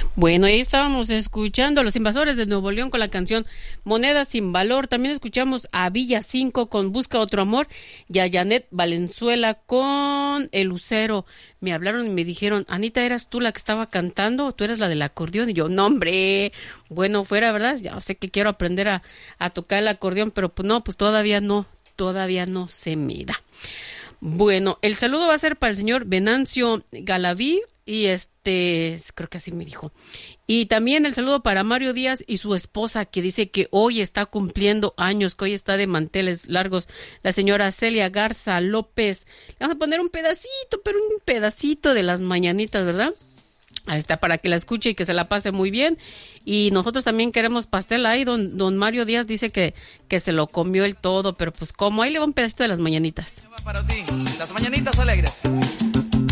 Bueno, ahí estábamos escuchando a Los Invasores de Nuevo León con la canción Monedas sin Valor. También escuchamos a Villa 5 con Busca Otro Amor y a Janet Valenzuela con El Lucero. Me hablaron y me dijeron, Anita, ¿eras tú la que estaba cantando? ¿Tú eres la del acordeón? Y yo, no, hombre, bueno, fuera, ¿verdad? Ya sé que quiero aprender a tocar el acordeón, pero pues no, pues todavía no se me da. Bueno, el saludo va a ser para el señor Venancio Galaví y creo que así me dijo. Y también el saludo para Mario Díaz y su esposa, que dice que hoy está cumpliendo años, que hoy está de manteles largos, la señora Celia Garza López. Le vamos a poner un pedacito, pero un pedacito de las mañanitas, ¿verdad? Ahí está, para que la escuche y que se la pase muy bien. Y nosotros también queremos pastel ahí. Don Mario Díaz dice que se lo comió el todo, pero pues como ahí le va un pedacito de las mañanitas. Para ti, las mañanitas alegres.